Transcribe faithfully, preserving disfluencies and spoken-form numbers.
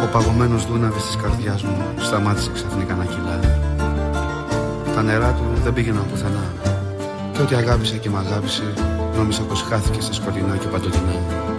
παγωμένος δούναβης της καρδιάς μου σταμάτησε ξαφνικά να κυλάει. Τα νερά του δεν πήγαιναν πουθενά και ό,τι αγάπησα και μ' αγάπησε νόμιζα πως χάθηκε στα σκοτεινά και παντοτινά.